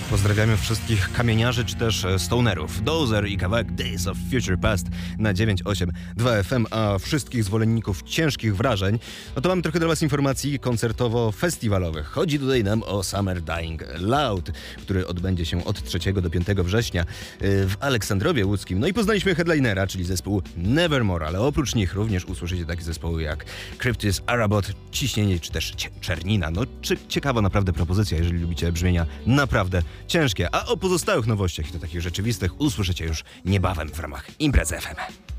Pozdrawiamy wszystkich kamieniarzy czy też stonerów. Dozer i kawałek Days of Future Past na 982 FM, a wszystkich zwolenników ciężkich wrażeń, no to mamy trochę dla was informacji koncertowo-festiwalowych. Chodzi tutaj nam o Summer Dying Loud, który odbędzie się od 3 do 5 września w Aleksandrowie Łódzkim. No i poznaliśmy headlinera, czyli zespół Nevermore, ale oprócz nich również usłyszycie takie zespoły jak Cryptis, Arabot, Ciśnienie czy też Czernina. No ciekawa naprawdę propozycja, jeżeli lubicie brzmienia naprawdę ciężkie. A o pozostałych nowościach i to takich rzeczywistych usłyszycie już niebawem w ramach Imprezy FM.